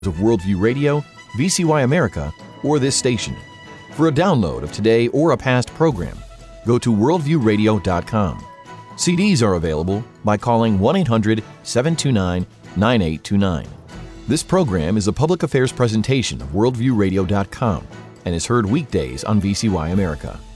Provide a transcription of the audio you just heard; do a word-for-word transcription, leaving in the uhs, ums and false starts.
of Worldview Radio, V C Y America, or this station. For a download of today or a past program, go to worldview radio dot com. C Ds are available by calling one eight hundred seven two nine nine eight two nine. This program is a public affairs presentation of worldview radio dot com and is heard weekdays on V C Y America.